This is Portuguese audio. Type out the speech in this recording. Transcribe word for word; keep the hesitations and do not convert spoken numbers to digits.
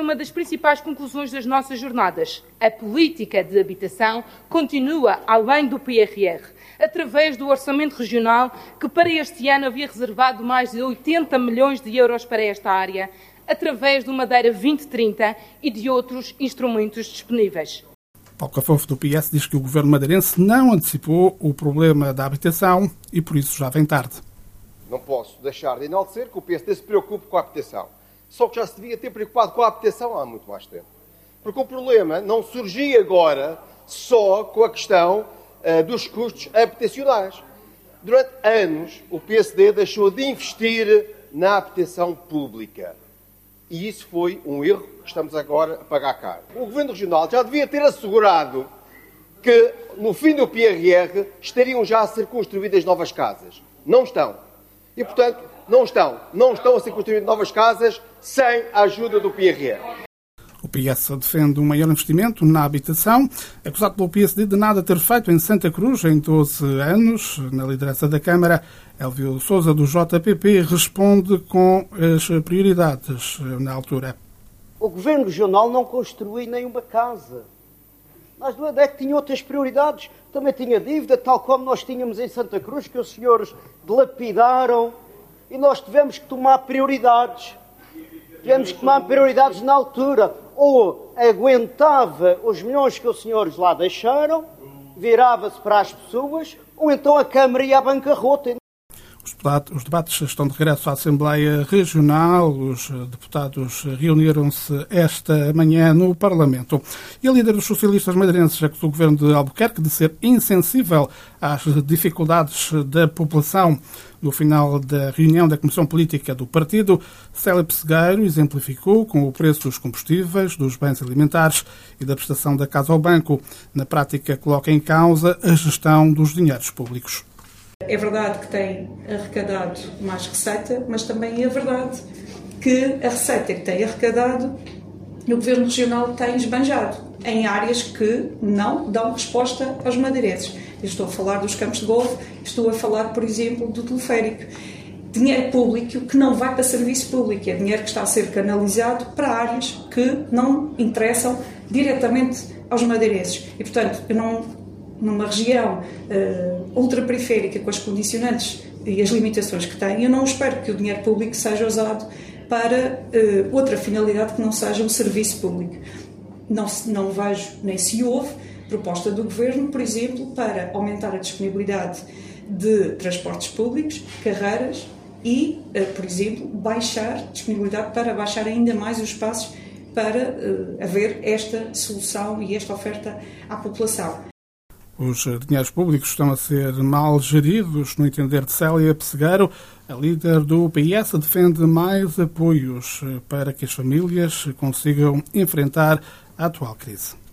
uma das principais conclusões das nossas jornadas. A política de habitação continua além do P R R, através do Orçamento Regional, que para este ano havia reservado mais de oitenta milhões de euros para esta área, através do Madeira vinte trinta e de outros instrumentos disponíveis. Paulo Cafofo, do P S, diz que o governo madeirense não antecipou o problema da habitação e por isso já vem tarde. Não posso deixar de enaltecer que o P S D se preocupe com a habitação. Só que já se devia ter preocupado com a habitação há muito mais tempo. Porque o problema não surgia agora só com a questão uh, dos custos habitacionais. Durante anos, o P S D deixou de investir na habitação pública. E isso foi um erro que estamos agora a pagar caro. O Governo Regional já devia ter assegurado que, no fim do P R R, estariam já a ser construídas novas casas. Não estão. E, portanto, não estão. Não estão a ser construídas novas casas sem a ajuda do P R R. O P S defende um maior investimento na habitação, acusado pelo P S D de nada ter feito em Santa Cruz em doze anos. Na liderança da Câmara, Elvio Sousa, do J P P, responde com as prioridades na altura. O Governo Regional não construiu nenhuma casa. Mas não é que tinha outras prioridades. Também tinha dívida, tal como nós tínhamos em Santa Cruz, que os senhores dilapidaram, e nós tivemos que tomar prioridades. Tivemos que tomar prioridades na altura. Ou aguentava os milhões que os senhores lá deixaram, virava-se para as pessoas, ou então a Câmara ia à bancarrota. Os debates estão de regresso à Assembleia Regional. Os deputados reuniram-se esta manhã no Parlamento. E a líder dos socialistas madeirenses acusou o governo de Albuquerque de ser insensível às dificuldades da população. No final da reunião da Comissão Política do partido, Célia Pessegueiro exemplificou com o preço dos combustíveis, dos bens alimentares e da prestação da casa ao banco. Na prática, coloca em causa a gestão dos dinheiros públicos. É verdade que tem arrecadado mais receita, mas também é verdade que a receita que tem arrecadado o Governo Regional tem esbanjado em áreas que não dão resposta aos madeirenses. Eu estou a falar dos campos de golfe, estou a falar, por exemplo, do teleférico. Dinheiro público que não vai para serviço público, é dinheiro que está a ser canalizado para áreas que não interessam diretamente aos madeirenses. E, portanto, eu não... numa região uh, ultraperiférica, com as condicionantes e as limitações que tem, eu não espero que o dinheiro público seja usado para uh, outra finalidade que não seja um serviço público. Não, não vejo, nem se houve, proposta do Governo, por exemplo, para aumentar a disponibilidade de transportes públicos, carreiras e, uh, por exemplo, baixar disponibilidade para baixar ainda mais os espaços para uh, haver esta solução e esta oferta à população. Os dinheiros públicos estão a ser mal geridos, no entender de Célia Pessegueiro. A líder do P S defende mais apoios para que as famílias consigam enfrentar a atual crise.